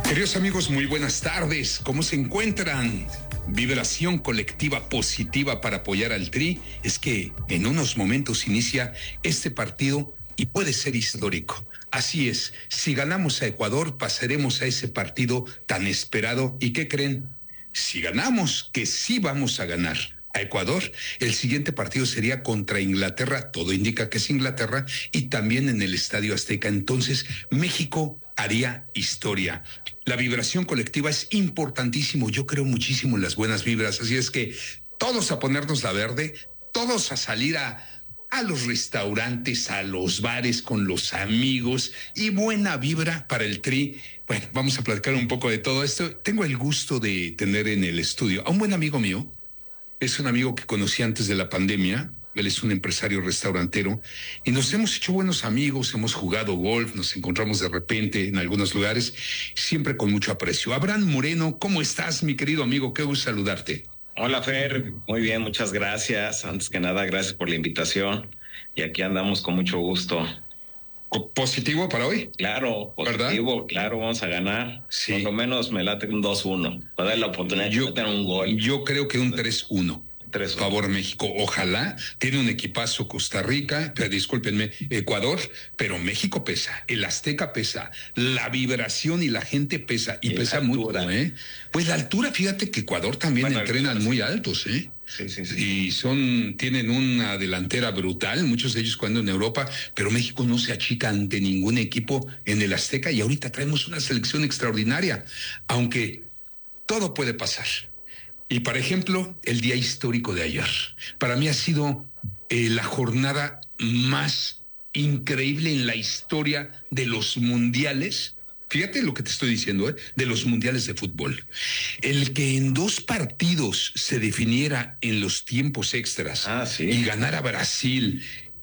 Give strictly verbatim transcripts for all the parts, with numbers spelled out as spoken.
Queridos amigos, muy buenas tardes. ¿Cómo se encuentran? Vibración colectiva positiva para apoyar al Tri. Es que en unos momentos inicia este partido y puede ser histórico. Así es, si ganamos a Ecuador, pasaremos a ese partido tan esperado. ¿Y qué creen? Si ganamos, que sí vamos a ganar a Ecuador, el siguiente partido sería contra Inglaterra, todo indica que es Inglaterra, y también en el Estadio Azteca. Entonces, México haría historia. La vibración colectiva es importantísimo, yo creo muchísimo en las buenas vibras, así es que todos a ponernos la verde, todos a salir a, a los restaurantes, a los bares con los amigos y buena vibra para el Tri. Bueno, vamos a platicar un poco de todo esto. Tengo el gusto de tener en el estudio a un buen amigo mío. Es un amigo que conocí antes de la pandemia. Él es un empresario restaurantero y nos hemos hecho buenos amigos, hemos jugado golf, nos encontramos de repente en algunos lugares, siempre con mucho aprecio. Abraham Moreno, ¿cómo estás, mi querido amigo? Qué gusto saludarte. Hola, Fer, muy bien, muchas gracias. Antes que nada, gracias por la invitación y aquí andamos con mucho gusto. ¿Positivo para hoy? Claro, positivo, ¿verdad? Claro, vamos a ganar. Sí. Por lo menos me late un dos uno. Para dar la oportunidad yo, de meter un gol. Yo creo que un tres uno. Favor México, ojalá. Tiene un equipazo Costa Rica, pero discúlpenme, Ecuador, pero México pesa, el Azteca pesa, la vibración y la gente pesa, y, y pesa mucho, ¿eh? Pues la altura, fíjate que Ecuador también bueno, entrenan muy altos, ¿eh? Sí, sí, sí. Y son, tienen una delantera brutal, muchos de ellos jugando en Europa, pero México no se achica ante ningún equipo en el Azteca y ahorita traemos una selección extraordinaria, aunque todo puede pasar. Y, por ejemplo, el día histórico de ayer. Para mí ha sido eh, la jornada más increíble en la historia de los mundiales. Fíjate lo que te estoy diciendo, ¿eh? De los mundiales de fútbol. El que en dos partidos se definiera en los tiempos extras ah, ¿sí? y ganara Brasil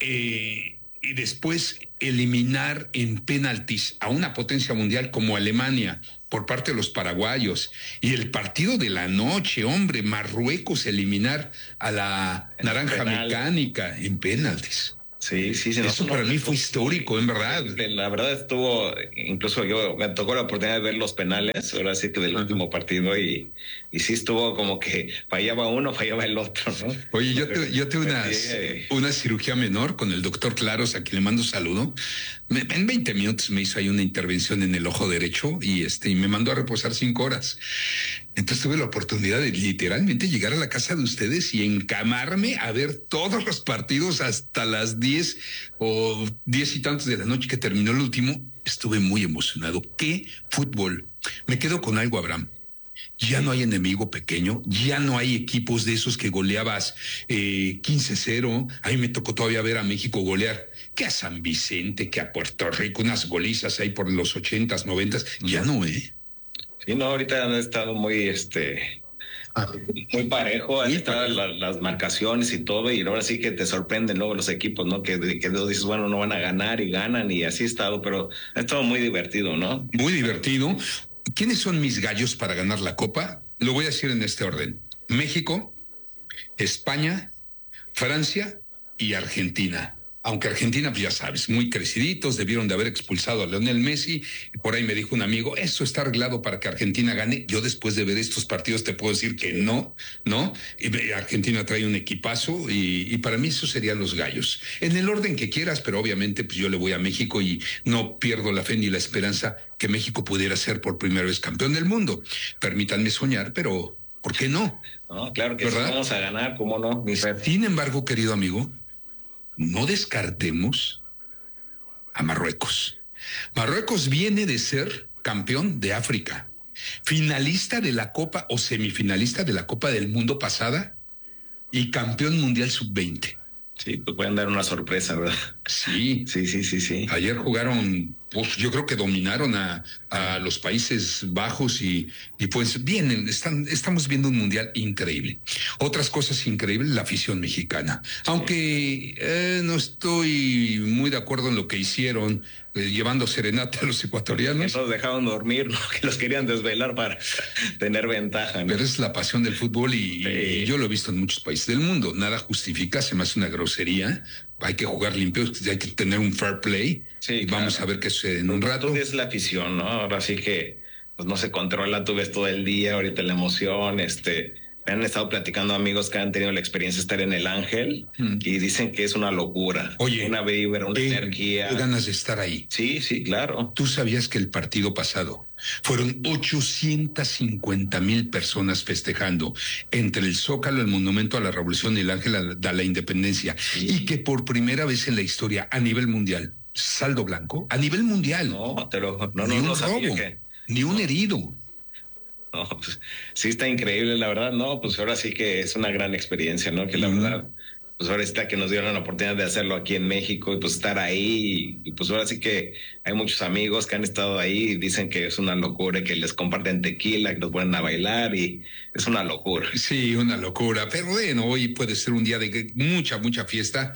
eh, y después eliminar en penaltis a una potencia mundial como Alemania por parte de los paraguayos, y el partido de la noche, hombre, Marruecos eliminar a la el naranja penal. mecánica en penaltis. Sí, sí, sí. Eso no, para no, mí fue histórico, en verdad. La verdad estuvo, incluso yo me tocó la oportunidad de ver los penales, ahora sí que del uh-huh. último partido, y, y sí estuvo como que fallaba uno, fallaba el otro, ¿no? Oye, yo te, yo tengo una, una cirugía menor con el doctor Claros, a quien le mando saludo. Me, en veinte minutos me hizo ahí una intervención en el ojo derecho y este y me mandó a reposar cinco horas. Entonces tuve la oportunidad de literalmente llegar a la casa de ustedes y encamarme a ver todos los partidos hasta las diez o diez y tantos de la noche que terminó el último. Estuve muy emocionado. ¡Qué fútbol! Me quedo con algo, Abraham. Ya no hay enemigo pequeño, ya no hay equipos de esos que goleabas eh, quince cero. A mí me tocó todavía ver a México golear que a San Vicente, que a Puerto Rico, unas golizas ahí por los ochentas, noventas. Ya no, ¿eh? Sí, no, ahorita han estado muy, este, ah, muy parejo, han estado la, las marcaciones y todo, y ahora sí que te sorprenden luego los equipos, ¿no? Que, que dices, bueno, no van a ganar y ganan, y así ha estado, pero ha estado muy divertido, ¿no? Muy divertido. ¿Quiénes son mis gallos para ganar la Copa? Lo voy a decir en este orden. México, España, Francia y Argentina. Aunque Argentina, pues ya sabes, muy creciditos, debieron de haber expulsado a Lionel Messi. Por ahí me dijo un amigo, eso está arreglado para que Argentina gane. Yo después de ver estos partidos te puedo decir que no, ¿no? Y Argentina trae un equipazo y, y para mí esos serían los gallos. En el orden que quieras, pero obviamente pues yo le voy a México y no pierdo la fe ni la esperanza que México pudiera ser por primera vez campeón del mundo. Permítanme soñar, pero ¿por qué no? No, claro que sí, vamos a ganar, ¿cómo no? Sin embargo, querido amigo, no descartemos a Marruecos. Marruecos viene de ser campeón de África, finalista de la Copa o semifinalista de la Copa del Mundo pasada y campeón mundial sub veinte. Sí, pues pueden dar una sorpresa, ¿verdad? Sí. Sí, sí, sí, sí. Ayer jugaron, pues yo creo que dominaron a, a los Países Bajos y, y pues bien, están, estamos viendo un mundial increíble. Otras cosas increíbles, la afición mexicana. Sí. Aunque eh, no estoy muy de acuerdo en lo que hicieron, eh, llevando serenata a los ecuatorianos. Que nos dejaron dormir, ¿no? Que los querían desvelar para tener ventaja, ¿no? Pero es la pasión del fútbol y, sí. y yo lo he visto en muchos países del mundo. Nada justifica, se me hace una grosería. Hay que jugar limpio, hay que tener un fair play. Sí, y vamos claro. a ver qué sucede en un rato. Es la afición, ¿no? Ahora sí que pues no se controla, tú ves todo el día, ahorita la emoción, este, me han estado platicando amigos que han tenido la experiencia de estar en el Ángel mm. y dicen que es una locura. Oye, una vibra, una eh, energía. Ganas de estar ahí. Sí, sí, claro. Tú sabías que el partido pasado fueron ochocientas cincuenta mil personas festejando entre el Zócalo, el Monumento a la Revolución y el Ángel de la Independencia, sí. Y que por primera vez en la historia a nivel mundial, saldo blanco, a nivel mundial. No, te lo, no, ni no, un no robo, que... ni un no. herido. No, pues sí está increíble, la verdad. No, pues ahora sí que es una gran experiencia, ¿no? Que la uh-huh. verdad, pues ahora está que nos dieron la oportunidad de hacerlo aquí en México y pues estar ahí. Y, y pues ahora sí que hay muchos amigos que han estado ahí y dicen que es una locura, que les comparten tequila, que los ponen a bailar y es una locura. Sí, una locura. Pero bueno, hoy puede ser un día de mucha, mucha fiesta.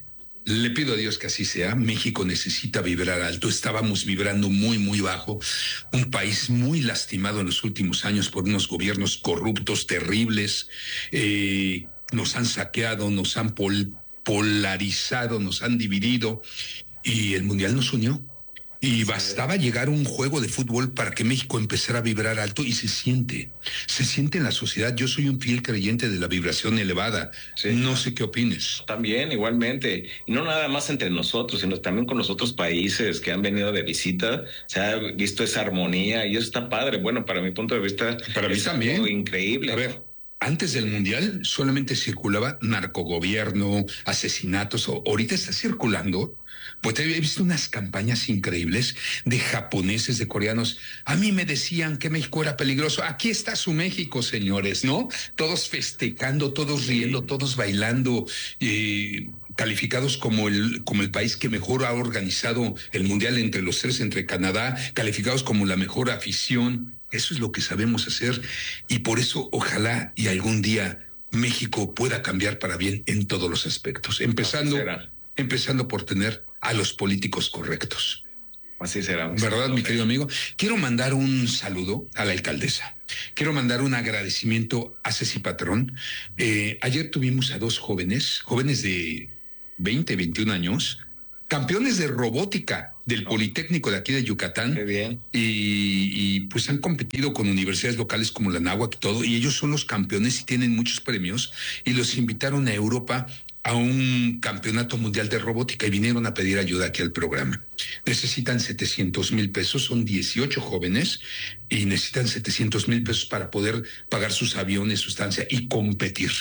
Le pido a Dios que así sea. México necesita vibrar alto. Estábamos vibrando muy, muy bajo. Un país muy lastimado en los últimos años por unos gobiernos corruptos, terribles. Eh, nos han saqueado, nos han pol- polarizado, nos han dividido. Y el Mundial nos unió. Y bastaba llegar un juego de fútbol para que México empezara a vibrar alto y se siente. Se siente en la sociedad. Yo soy un fiel creyente de la vibración elevada. Sí. No sé qué opines. También, igualmente. Y no nada más entre nosotros, sino también con los otros países que han venido de visita. Se ha visto esa armonía y eso está padre. Bueno, para mi punto de vista, para mí también. Increíble. A ver. Antes del Mundial solamente circulaba narcogobierno, asesinatos. O, ahorita está circulando, pues he visto unas campañas increíbles de japoneses, de coreanos. A mí me decían que México era peligroso. Aquí está su México, señores, ¿no? Todos festejando, todos riendo, todos bailando, eh, calificados como el, como el país que mejor ha organizado el Mundial entre los tres, entre Canadá, calificados como la mejor afición. Eso es lo que sabemos hacer y por eso ojalá y algún día México pueda cambiar para bien en todos los aspectos, empezando, empezando por tener a los políticos correctos. Así será. ¿Verdad, mi querido amigo? Quiero mandar un saludo a la alcaldesa. Quiero mandar un agradecimiento a Ceci Patrón. Eh, ayer tuvimos a dos jóvenes, jóvenes de veinte, veintiún años, campeones de robótica del Politécnico de aquí de Yucatán. Qué bien. Y, y pues han competido con universidades locales como la Náhuac y todo, y ellos son los campeones y tienen muchos premios, y los invitaron a Europa a un campeonato mundial de robótica y vinieron a pedir ayuda aquí al programa. Necesitan setecientos mil pesos, son dieciocho jóvenes y necesitan setecientos mil pesos para poder pagar sus aviones, su estancia y competir.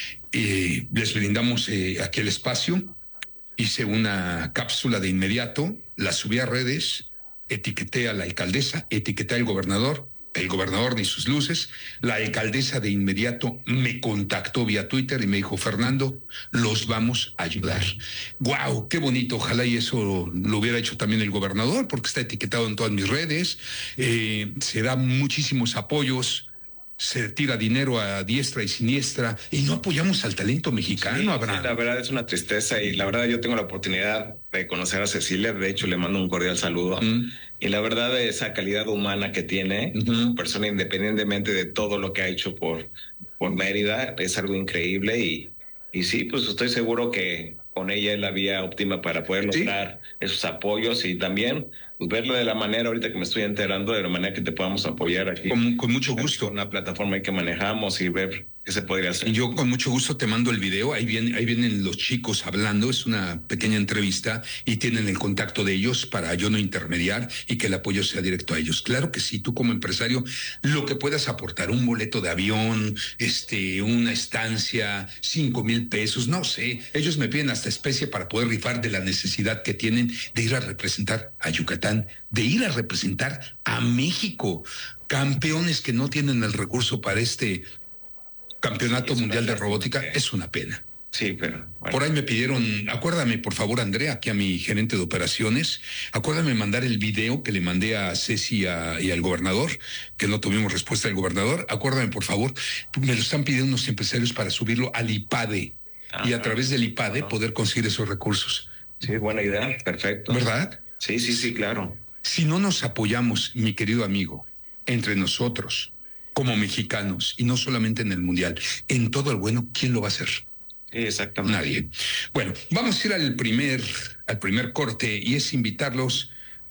Eh, les brindamos eh, aquí el espacio. Hice una cápsula de inmediato, la subí a redes, etiqueté a la alcaldesa, etiqueté al gobernador, el gobernador ni sus luces, la alcaldesa de inmediato me contactó vía Twitter y me dijo, Fernando, los vamos a ayudar. ¡Guau! ¡Qué bonito! Ojalá y eso lo hubiera hecho también el gobernador, porque está etiquetado en todas mis redes, eh, se da muchísimos apoyos, se tira dinero a diestra y siniestra y no apoyamos al talento mexicano, sí, Abraham. Sí, la verdad es una tristeza y la verdad yo tengo la oportunidad de conocer a Cecilia, de hecho le mando un cordial saludo mm. y la verdad esa calidad humana que tiene, uh-huh. persona independientemente de todo lo que ha hecho por, por Mérida, es algo increíble y, y sí, pues estoy seguro que con ella es la vía óptima para poder lograr ¿sí? esos apoyos y también pues, verlo de la manera, ahorita que me estoy enterando, de la manera que te podamos apoyar aquí. Con, con mucho gusto. Una plataforma que manejamos y ver qué se podría hacer. Y yo con mucho gusto te mando el video, ahí vienen, ahí vienen los chicos hablando, es una pequeña entrevista y tienen el contacto de ellos para yo no intermediar y que el apoyo sea directo a ellos. Claro que sí, tú como empresario, lo que puedas aportar, un boleto de avión, este, una estancia, cinco mil pesos, no sé, ellos me piden hasta especie para poder rifar de la necesidad que tienen de ir a representar a Yucatán, de ir a representar a México, campeones que no tienen el recurso para este Campeonato sí, Mundial de Robótica, que... es una pena. Sí, pero... Bueno. Por ahí me pidieron, acuérdame por favor, Andrea, aquí a mi gerente de operaciones, acuérdame mandar el video que le mandé a Ceci a, y al gobernador, que no tuvimos respuesta del gobernador, acuérdame por favor, me lo están pidiendo unos empresarios para subirlo al IPADE, ah, y a través del IPADE no. poder conseguir esos recursos. Sí, buena idea, perfecto. ¿Verdad? Sí, sí, sí, claro. Si no nos apoyamos, mi querido amigo, entre nosotros, como mexicanos, y no solamente en el Mundial, en todo el bueno, ¿quién lo va a hacer? Exactamente. Nadie. Bueno, vamos a ir al primer, al primer corte y es invitarlos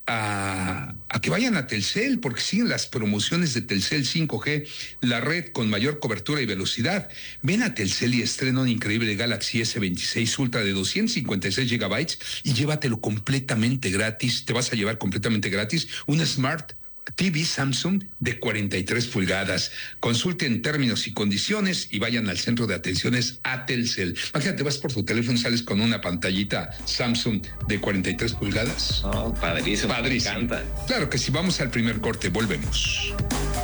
a, a que vayan a Telcel, porque siguen las promociones de Telcel cinco G, la red con mayor cobertura y velocidad. Ven a Telcel y estrena un increíble Galaxy S veintiséis Ultra de doscientos cincuenta y seis gigabytes y llévatelo completamente gratis. Te vas a llevar completamente gratis un Smart T V Samsung de cuarenta y tres pulgadas. Consulten términos y condiciones y vayan al centro de atenciones a Telcel. Imagínate, vas por tu teléfono y sales con una pantallita Samsung de cuarenta y tres pulgadas. Oh, padrísimo. Padrísimo. Me encanta. Claro que sí, vamos al primer corte, volvemos.